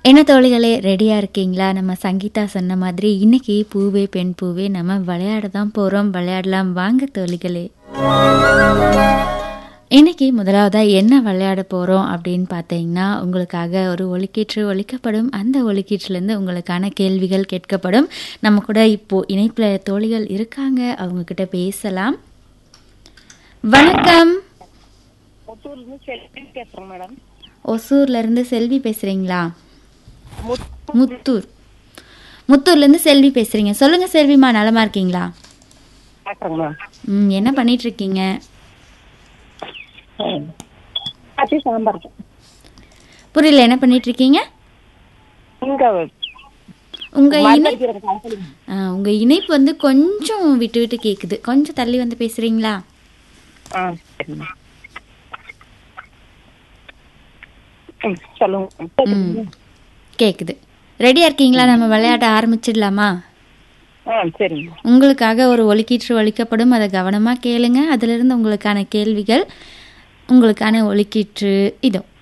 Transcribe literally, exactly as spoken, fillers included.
என்ன தோழிகளே, ரெடியா இருக்கீங்களா? நம்ம சங்கீதா சொன்ன மாதிரி இன்னைக்கு பூவே பெண் பூவே நம்ம விளையாட தான் போறோம். விளையாடலாம் வாங்க தோழிகளே. இன்னைக்கு முதலாவதா என்ன விளையாட போறோம் அப்படின்னு பார்த்தீங்கன்னா, உங்களுக்காக ஒரு ஒலிக்கீற்று ஒலிக்கப்படும். அந்த ஒலிக்கீற்றிலேருந்து உங்களுக்கான கேள்விகள் கேட்கப்படும். நம்ம கூட இப்போ இணைப்புல தோழிகள் இருக்காங்க, அவங்க கிட்ட பேசலாம். வணக்கம். முத்தூர்லேருந்து செல்வி பேசுறேன் மேடம். ஒசூர்ல இருந்து செல்வி பேசுறீங்களா? முத்தூர் முத்தூர்ல இருந்து செல்வி பேசுறீங்க. சொல்லுங்க செல்விமா, நலமா இருக்கீங்களா? பார்க்குறேங்க மேம். ம் என்ன பண்ணிட்டு இருக்கீங்க? அச்சி சாம்பார். புரியல, என்ன பண்ணிட்டு இருக்கீங்க? இங்கே உங்க இணை மரத்தடிக்கிற கம்பெனி. ஆ, உங்க இணைப்பு வந்து கொஞ்சம் விட்டு விட்டு கேக்குது. கொஞ்சம் தள்ளி வந்து பேசுறீங்களா? ஆ சரிங்க. ம் சொல்லுங்க. ம் கேக்குது. ரெடியா இருக்கீங்களா? நம்ம விளையாட்ட ஆரம்பிச்சிடலாமா? ஆ சரிங்க. உங்களுக்காக ஒரு ஒலிக்கீற்று ஒலிக்கப்படும், அதை கவனமா கேளுங்க. அதிலிருந்து உங்களுக்கான கேள்விகள், உங்களுக்கான ஒலிக்கீற்று இதோ.